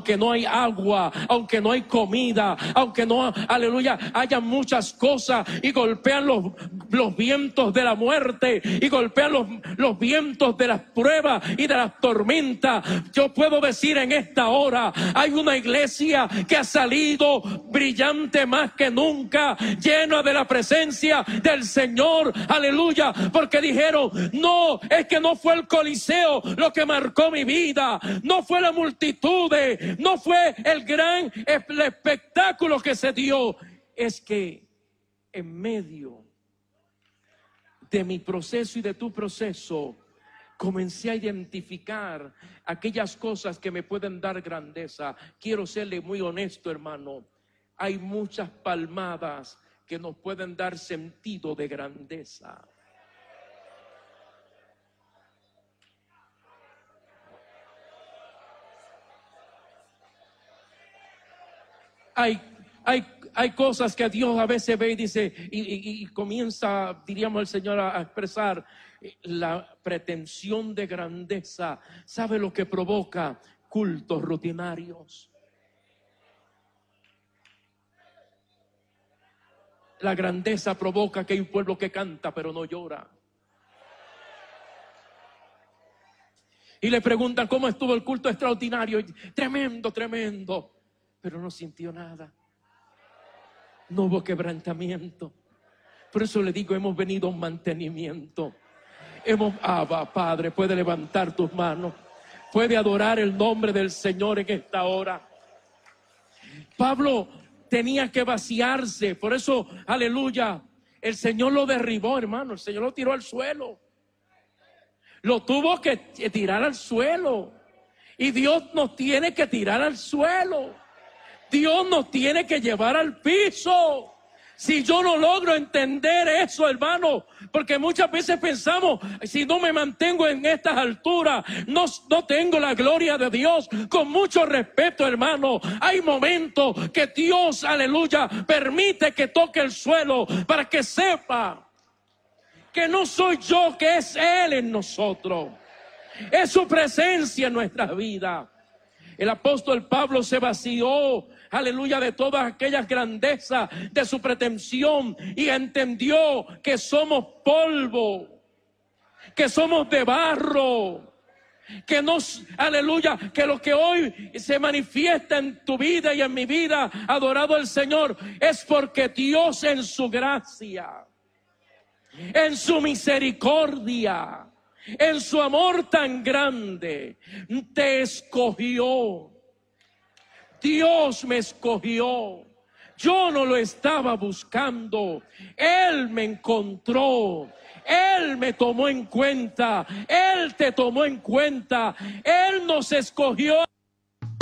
aunque no hay agua, aunque no hay comida, aunque no, aleluya, haya muchas cosas y golpean los vientos de la muerte y golpean los vientos de las pruebas y de las tormentas. Yo puedo decir en esta hora, hay una iglesia que ha salido brillante más que nunca, llena de la presencia del Señor, aleluya, porque dijeron, no, es que no fue el Coliseo lo que marcó mi vida, no fue la multitud, no fue el gran espectáculo que se dio, es que en medio de mi proceso y de tu proceso, comencé a identificar aquellas cosas que me pueden dar grandeza. Quiero serle muy honesto, hermano. Hay muchas palmadas que nos pueden dar sentido de grandeza. Hay cosas que Dios a veces ve y dice, y comienza, diríamos el Señor, a expresar la pretensión de grandeza. ¿Sabe lo que provoca? Cultos rutinarios. La grandeza provoca que hay un pueblo que canta pero no llora. Y le preguntan cómo estuvo el culto extraordinario. Tremendo, tremendo. Pero no sintió nada. No hubo quebrantamiento. Por eso le digo, hemos venido a un mantenimiento. Padre, puede levantar tus manos. Puede adorar el nombre del Señor en esta hora. Pablo tenía que vaciarse. Por eso, aleluya, el Señor lo derribó, hermano. El Señor lo tiró al suelo. Lo tuvo que tirar al suelo. Y Dios nos tiene que tirar al suelo. Dios nos tiene que llevar al piso. Si yo no logro entender eso, hermano, porque muchas veces pensamos, si no me mantengo en estas alturas, no tengo la gloria de Dios. Con mucho respeto, hermano, hay momentos que Dios, aleluya, permite que toque el suelo para que sepa que no soy yo, que es Él en nosotros. Es su presencia en nuestra vida. El apóstol Pablo se vació, aleluya, de todas aquellas grandezas de su pretensión y entendió que somos polvo, que somos de barro, que aleluya, que lo que hoy se manifiesta en tu vida y en mi vida, adorado el Señor, es porque Dios en su gracia, en su misericordia, en su amor tan grande, te escogió. Dios me escogió. Yo no lo estaba buscando. Él me encontró. Él me tomó en cuenta. Él te tomó en cuenta. Él nos escogió.